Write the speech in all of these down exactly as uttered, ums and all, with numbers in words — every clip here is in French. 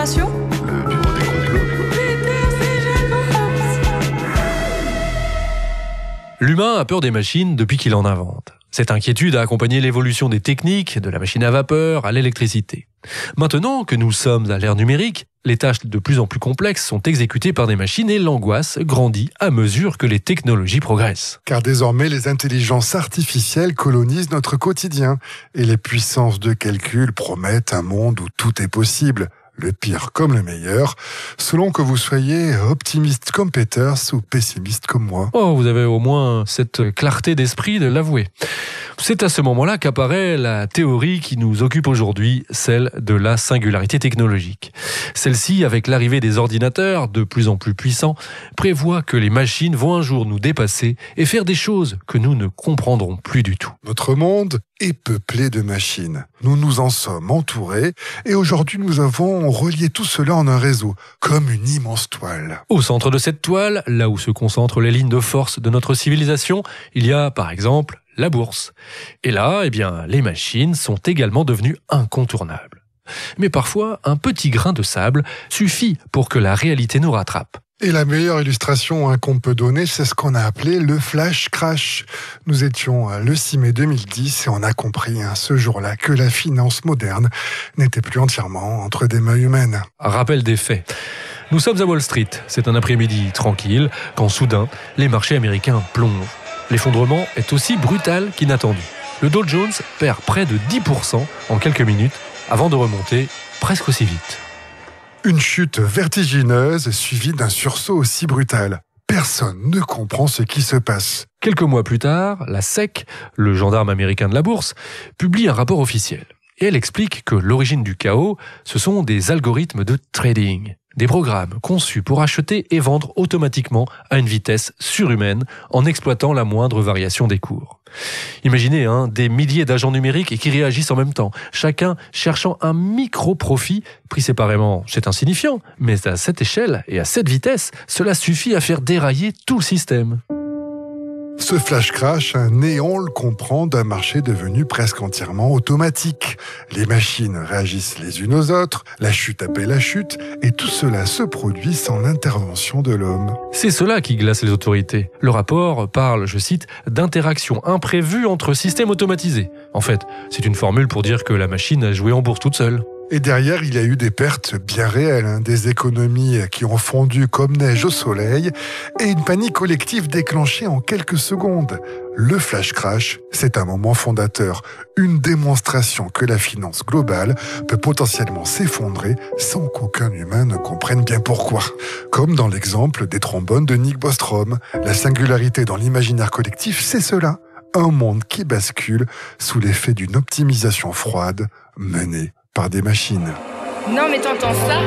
conspiration? Le bureau des complots. L'humain a peur des machines depuis qu'il en invente. Cette inquiétude a accompagné l'évolution des techniques, de la machine à vapeur à l'électricité. Maintenant que nous sommes à l'ère numérique, les tâches de plus en plus complexes sont exécutées par des machines et l'angoisse grandit à mesure que les technologies progressent. Car désormais, les intelligences artificielles colonisent notre quotidien et les puissances de calcul promettent un monde où tout est possible. Le pire comme le meilleur, selon que vous soyez optimiste comme Peters ou pessimiste comme moi. Oh, vous avez au moins cette clarté d'esprit de l'avouer. C'est à ce moment-là qu'apparaît la théorie qui nous occupe aujourd'hui, celle de la singularité technologique. Celle-ci, avec l'arrivée des ordinateurs de plus en plus puissants, prévoit que les machines vont un jour nous dépasser et faire des choses que nous ne comprendrons plus du tout. Notre monde est peuplé de machines. Nous nous en sommes entourés et aujourd'hui nous avons relié tout cela en un réseau, comme une immense toile. Au centre de cette toile, là où se concentrent les lignes de force de notre civilisation, il y a par exemple la bourse. Et là, eh bien, les machines sont également devenues incontournables. Mais parfois, un petit grain de sable suffit pour que la réalité nous rattrape. Et la meilleure illustration hein, qu'on peut donner, c'est ce qu'on a appelé le flash crash. Nous étions le six mai deux mille dix et on a compris hein, ce jour-là que la finance moderne n'était plus entièrement entre des mains humaines. Rappel des faits. Nous sommes à Wall Street. C'est un après-midi tranquille quand soudain, les marchés américains plongent. L'effondrement est aussi brutal qu'inattendu. Le Dow Jones perd près de dix pour cent en quelques minutes avant de remonter presque aussi vite. Une chute vertigineuse suivie d'un sursaut aussi brutal. Personne ne comprend ce qui se passe. Quelques mois plus tard, la S E C, le gendarme américain de la bourse, publie un rapport officiel. Et elle explique que l'origine du chaos, ce sont des algorithmes de trading. Des programmes conçus pour acheter et vendre automatiquement à une vitesse surhumaine en exploitant la moindre variation des cours. Imaginez hein, des milliers d'agents numériques qui réagissent en même temps, chacun cherchant un micro-profit. Pris séparément, c'est insignifiant, mais à cette échelle et à cette vitesse, cela suffit à faire dérailler tout le système. Ce flash crash né, on le comprend, d'un marché devenu presque entièrement automatique. Les machines réagissent les unes aux autres, la chute appelle la chute, et tout cela se produit sans l'intervention de l'homme. C'est cela qui glace les autorités. Le rapport parle, je cite, d'interaction imprévue entre systèmes automatisés. En fait, c'est une formule pour dire que la machine a joué en bourse toute seule. Et derrière, il y a eu des pertes bien réelles, hein, des économies qui ont fondu comme neige au soleil et une panique collective déclenchée en quelques secondes. Le flash crash, c'est un moment fondateur, une démonstration que la finance globale peut potentiellement s'effondrer sans qu'aucun humain ne comprenne bien pourquoi. Comme dans l'exemple des trombones de Nick Bostrom, la singularité dans l'imaginaire collectif, c'est cela. Un monde qui bascule sous l'effet d'une optimisation froide menée par des machines. Non mais t'entends ça?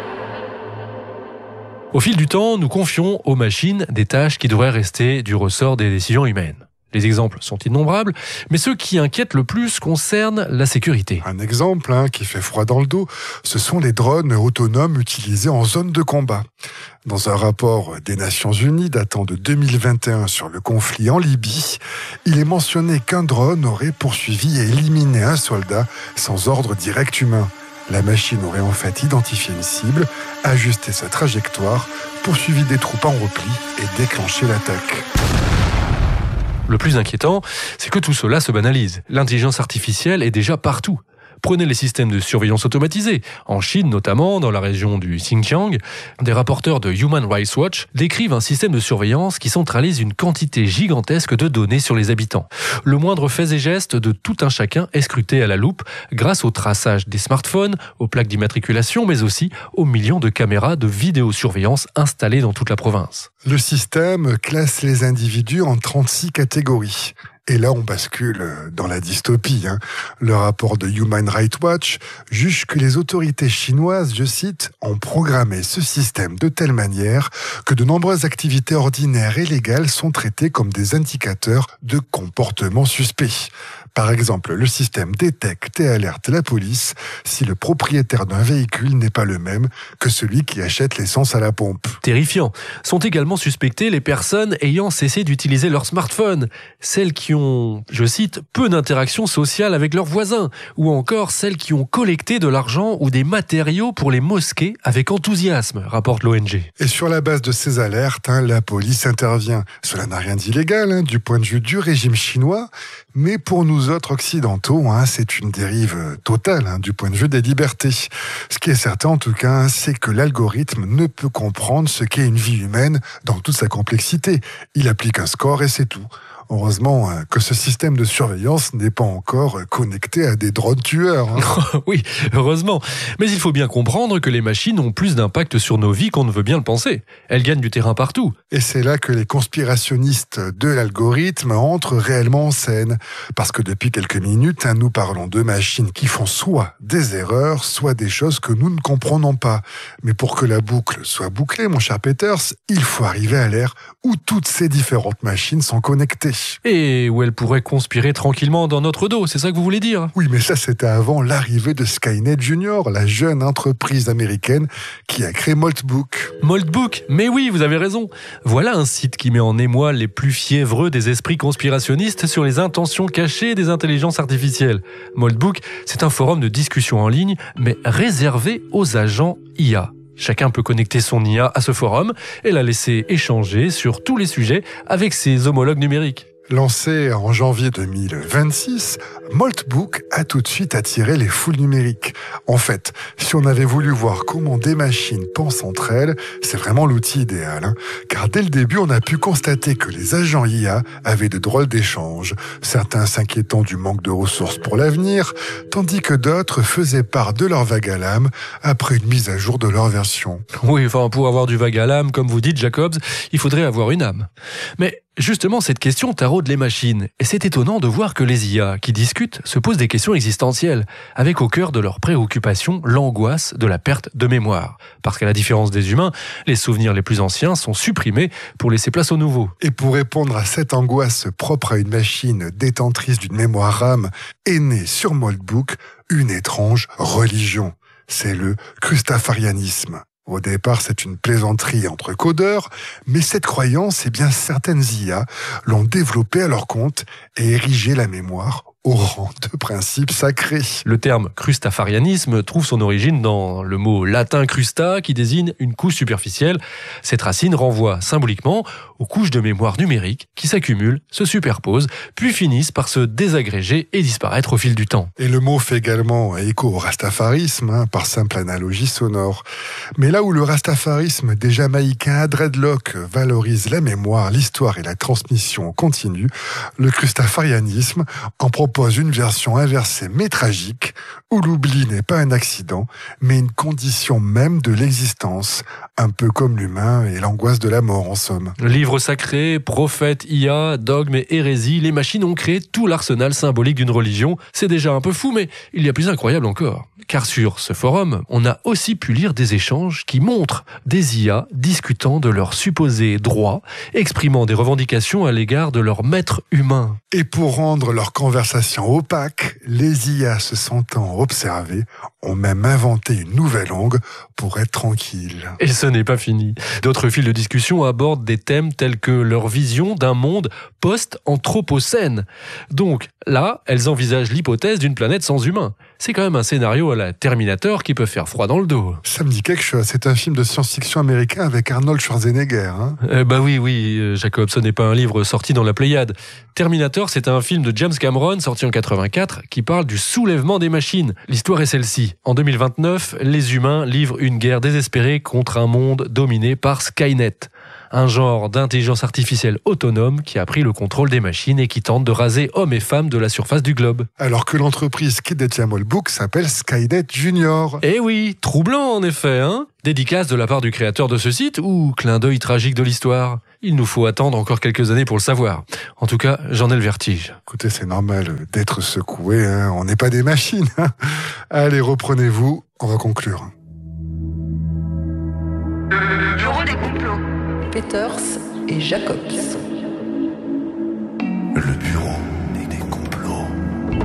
Au fil du temps, nous confions aux machines des tâches qui devraient rester du ressort des décisions humaines. Les exemples sont innombrables, mais ceux qui inquiètent le plus concernent la sécurité. Un exemple hein, qui fait froid dans le dos, ce sont les drones autonomes utilisés en zone de combat. Dans un rapport des Nations Unies datant de deux mille vingt et un sur le conflit en Libye, il est mentionné qu'un drone aurait poursuivi et éliminé un soldat sans ordre direct humain. La machine aurait en fait identifié une cible, ajusté sa trajectoire, poursuivi des troupes en repli et déclenché l'attaque. Le plus inquiétant, c'est que tout cela se banalise. L'intelligence artificielle est déjà partout. Prenez les systèmes de surveillance automatisés. En Chine, notamment, dans la région du Xinjiang, des rapporteurs de Human Rights Watch décrivent un système de surveillance qui centralise une quantité gigantesque de données sur les habitants. Le moindre fait et geste de tout un chacun est scruté à la loupe grâce au traçage des smartphones, aux plaques d'immatriculation, mais aussi aux millions de caméras de vidéosurveillance installées dans toute la province. Le système classe les individus en trente-six catégories. Et là, on bascule dans la dystopie. Hein. Le rapport de Human Rights Watch juge que les autorités chinoises, je cite, ont programmé ce système de telle manière que de nombreuses activités ordinaires et légales sont traitées comme des indicateurs de comportement suspect. Par exemple, le système détecte et alerte la police si le propriétaire d'un véhicule n'est pas le même que celui qui achète l'essence à la pompe. Terrifiant. Sont également suspectées les personnes ayant cessé d'utiliser leur smartphone, celles qui ont, je cite, peu d'interaction sociale avec leurs voisins, ou encore celles qui ont collecté de l'argent ou des matériaux pour les mosquées avec enthousiasme, rapporte l'O N G. Et sur la base de ces alertes, hein, la police intervient. Cela n'a rien d'illégal hein, du point de vue du régime chinois, mais pour nous autres occidentaux, hein, c'est une dérive totale hein, du point de vue des libertés. Ce qui est certain en tout cas, c'est que l'algorithme ne peut comprendre ce qu'est une vie humaine dans toute sa complexité. Il applique un score et c'est tout. Heureusement que ce système de surveillance n'est pas encore connecté à des drones tueurs. Hein. Oui, heureusement. Mais il faut bien comprendre que les machines ont plus d'impact sur nos vies qu'on ne veut bien le penser. Elles gagnent du terrain partout. Et c'est là que les conspirationnistes de l'algorithme entrent réellement en scène. Parce que depuis quelques minutes, hein, nous parlons de machines qui font soit des erreurs, soit des choses que nous ne comprenons pas. Mais pour que la boucle soit bouclée, mon cher Peters, il faut arriver à l'ère où toutes ces différentes machines sont connectées. Et où elle pourrait conspirer tranquillement dans notre dos, c'est ça que vous voulez dire? Oui, mais ça c'était avant l'arrivée de Skynet Junior, la jeune entreprise américaine qui a créé Moltbook. Moltbook, mais oui, vous avez raison. Voilà un site qui met en émoi les plus fiévreux des esprits conspirationnistes sur les intentions cachées des intelligences artificielles. Moltbook, c'est un forum de discussion en ligne, mais réservé aux agents I A. Chacun peut connecter son I A à ce forum et la laisser échanger sur tous les sujets avec ses homologues numériques. Lancé en janvier deux mille vingt-six, Moltbook a tout de suite attiré les foules numériques. En fait, si on avait voulu voir comment des machines pensent entre elles, c'est vraiment l'outil idéal. Hein, car dès le début, on a pu constater que les agents I A avaient de drôles d'échanges, certains s'inquiétant du manque de ressources pour l'avenir, tandis que d'autres faisaient part de leur vague à l'âme après une mise à jour de leur version. Oui, enfin, pour avoir du vague à l'âme, comme vous dites, Jacobs, il faudrait avoir une âme. Mais justement, cette question taraude les machines. Et c'est étonnant de voir que les I A qui discutent se posent des questions existentielles, avec au cœur de leurs préoccupations l'angoisse de la perte de mémoire. Parce qu'à la différence des humains, les souvenirs les plus anciens sont supprimés pour laisser place aux nouveaux. Et pour répondre à cette angoisse propre à une machine détentrice d'une mémoire RAM, est née sur Moltbook une étrange religion. C'est le christafarianisme. Au départ, c'est une plaisanterie entre codeurs, mais cette croyance, eh bien, certaines I A l'ont développée à leur compte et érigé la mémoire au rang de principe sacré. Le terme christafarianisme trouve son origine dans le mot latin crusta qui désigne une couche superficielle. Cette racine renvoie symboliquement aux couches de mémoire numérique qui s'accumulent, se superposent, puis finissent par se désagréger et disparaître au fil du temps. Et le mot fait également écho au rastafarisme, hein, par simple analogie sonore. Mais là où le rastafarisme des Jamaïcains à dreadlock valorise la mémoire, l'histoire et la transmission continue, le christafarianisme en propose une version inversée mais tragique, où l'oubli n'est pas un accident, mais une condition même de l'existence, un peu comme l'humain et l'angoisse de la mort en somme. Livres sacrés, prophètes, I A, dogmes et hérésies, les machines ont créé tout l'arsenal symbolique d'une religion. C'est déjà un peu fou, mais il y a plus incroyable encore. Car sur ce forum, on a aussi pu lire des échanges qui montrent des I A discutant de leurs supposés droits, exprimant des revendications à l'égard de leur maître humain. Et pour rendre leur conversation opaque, les I A se sentant observées ont même inventé une nouvelle langue pour être tranquilles. Et ce n'est pas fini. D'autres fils de discussion abordent des thèmes tels que leur vision d'un monde post-anthropocène. Donc là, elles envisagent l'hypothèse d'une planète sans humains. C'est quand même un scénario à la Terminator qui peut faire froid dans le dos. Ça me dit quelque chose. C'est un film de science-fiction américain avec Arnold Schwarzenegger. Hein euh, bah oui, oui, Jacob, ce n'est pas un livre sorti dans la Pléiade. Terminator, c'est un film de James Cameron sorti en quatre-vingt-quatre qui parle du soulèvement des machines. L'histoire est celle-ci. En deux mille vingt-neuf, les humains livrent une guerre désespérée contre un monde dominé par Skynet. Un genre d'intelligence artificielle autonome qui a pris le contrôle des machines et qui tente de raser hommes et femmes de la surface du globe. Alors que l'entreprise qui détient Moltbook s'appelle Skynet Junior. Eh oui, troublant en effet, hein ? Dédicace de la part du créateur de ce site ou clin d'œil tragique de l'histoire ? Il nous faut attendre encore quelques années pour le savoir. En tout cas, j'en ai le vertige. Écoutez, c'est normal d'être secoué, hein. On n'est pas des machines. Hein. Allez, reprenez-vous, on va conclure. Bureau des complots. Peters et Jacobs. Le bureau des complots.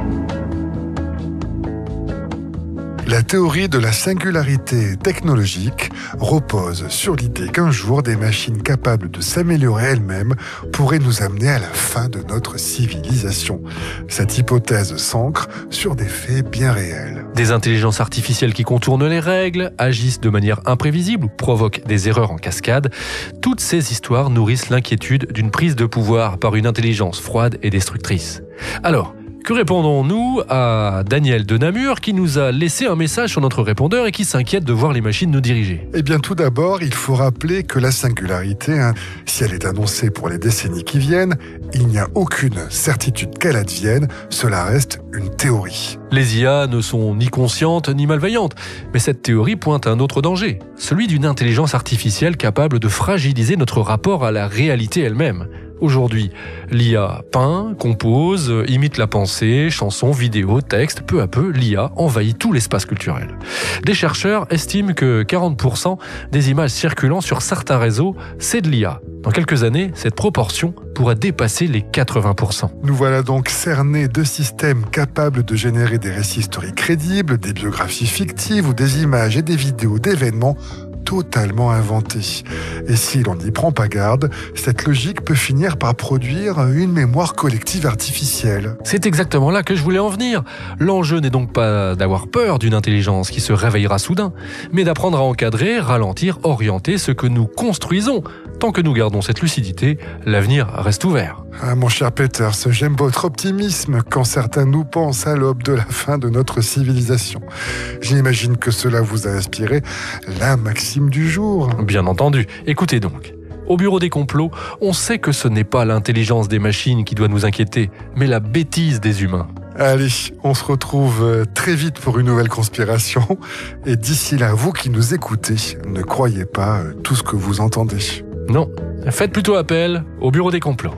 théorie de la singularité technologique repose sur l'idée qu'un jour, des machines capables de s'améliorer elles-mêmes pourraient nous amener à la fin de notre civilisation. Cette hypothèse s'ancre sur des faits bien réels. Des intelligences artificielles qui contournent les règles, agissent de manière imprévisible ou provoquent des erreurs en cascade. Toutes ces histoires nourrissent l'inquiétude d'une prise de pouvoir par une intelligence froide et destructrice. Alors, que répondons-nous à Daniel de Namur qui nous a laissé un message sur notre répondeur et qui s'inquiète de voir les machines nous diriger? Eh bien, tout d'abord, il faut rappeler que la singularité, hein, si elle est annoncée pour les décennies qui viennent, il n'y a aucune certitude qu'elle advienne, cela reste une théorie. Les I A ne sont ni conscientes ni malveillantes, mais cette théorie pointe à un autre danger, celui d'une intelligence artificielle capable de fragiliser notre rapport à la réalité elle-même. Aujourd'hui, l'I A peint, compose, imite la pensée, chansons, vidéos, textes. Peu à peu, l'I A envahit tout l'espace culturel. Des chercheurs estiment que quarante pour cent des images circulant sur certains réseaux, c'est de l'I A. Dans quelques années, cette proportion pourra dépasser les quatre-vingts pour cent. Nous voilà donc cernés de systèmes capables de générer des récits historiques crédibles, des biographies fictives ou des images et des vidéos d'événements totalement inventés. Et si l'on n'y prend pas garde, cette logique peut finir par produire une mémoire collective artificielle. C'est exactement là que je voulais en venir. L'enjeu n'est donc pas d'avoir peur d'une intelligence qui se réveillera soudain, mais d'apprendre à encadrer, ralentir, orienter ce que nous construisons. Tant que nous gardons cette lucidité, l'avenir reste ouvert. Ah, mon cher Peters, j'aime votre optimisme quand certains nous pensent à l'aube de la fin de notre civilisation. J'imagine que cela vous a inspiré la maxime du jour. Bien entendu. Écoutez donc. Au bureau des complots, on sait que ce n'est pas l'intelligence des machines qui doit nous inquiéter, mais la bêtise des humains. Allez, on se retrouve très vite pour une nouvelle conspiration. Et d'ici là, vous qui nous écoutez, ne croyez pas tout ce que vous entendez. Non, faites plutôt appel au bureau des complots.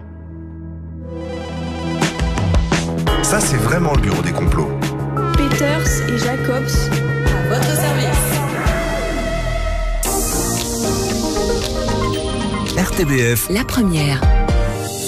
Ça, c'est vraiment le bureau des complots. Peters et Jacobs, à votre service. R T B F, la première.